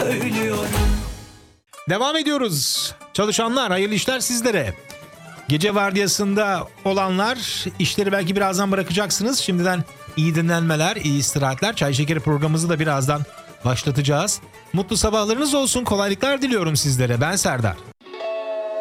söylüyorum. Devam ediyoruz. Çalışanlar, hayırlı işler sizlere. Gece vardiyasında olanlar işleri belki birazdan bırakacaksınız. Şimdiden iyi dinlenmeler, iyi istirahatler. Çay Şekeri programımızı da birazdan başlatacağız. Mutlu sabahlarınız olsun. Kolaylıklar diliyorum sizlere. Ben Serdar.